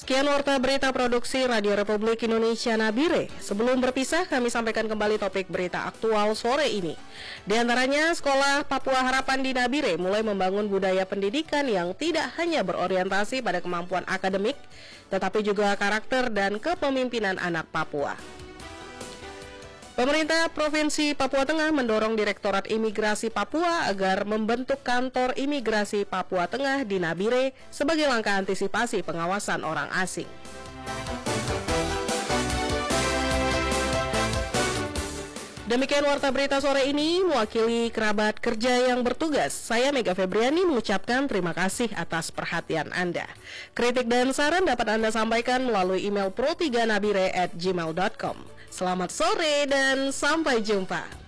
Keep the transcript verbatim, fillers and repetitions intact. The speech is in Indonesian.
Sekian warta berita produksi Radio Republik Indonesia Nabire. Sebelum berpisah, kami sampaikan kembali topik berita aktual sore ini. Di antaranya, Sekolah Papua Harapan di Nabire mulai membangun budaya pendidikan yang tidak hanya berorientasi pada kemampuan akademik, tetapi juga karakter dan kepemimpinan anak Papua. Pemerintah Provinsi Papua Tengah mendorong Direktorat Imigrasi Papua agar membentuk kantor imigrasi Papua Tengah di Nabire sebagai langkah antisipasi pengawasan orang asing. Demikian warta berita sore ini, mewakili kerabat kerja yang bertugas, saya Mega Febriani mengucapkan terima kasih atas perhatian Anda. Kritik dan saran dapat Anda sampaikan melalui email pro tiga nabire at gmail dot com. Selamat sore dan sampai jumpa.